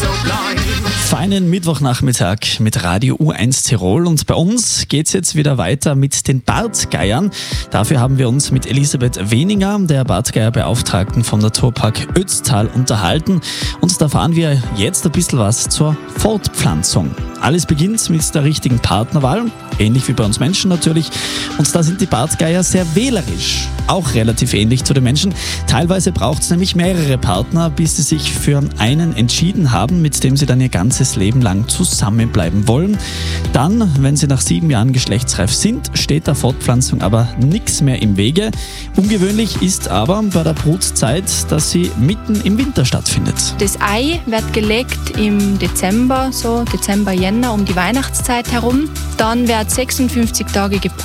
so blind. Feinen Mittwochnachmittag mit Radio U1 Tirol und bei uns geht's jetzt wieder weiter mit den Bartgeiern. Dafür haben wir uns mit Elisabeth Weninger, der Bartgeierbeauftragten vom Naturpark Ötztal, unterhalten und da erfahren wir jetzt ein bisschen was zur Fortpflanzung. Alles beginnt mit der richtigen Partnerwahl, ähnlich wie bei uns Menschen natürlich. Und da sind die Bartgeier sehr wählerisch, auch relativ ähnlich zu den Menschen. Teilweise braucht es nämlich mehrere Partner, bis sie sich für einen entschieden haben, mit dem sie dann ihr ganzes Leben lang zusammenbleiben wollen. Dann, wenn sie nach 7 Jahren geschlechtsreif sind, steht der Fortpflanzung aber nichts mehr im Wege. Ungewöhnlich ist aber bei der Brutzeit, dass sie mitten im Winter stattfindet. Das Ei wird gelegt im Dezember, so Dezember, Jänner, um die Weihnachtszeit herum. Dann wird 56 Tage gebrütet.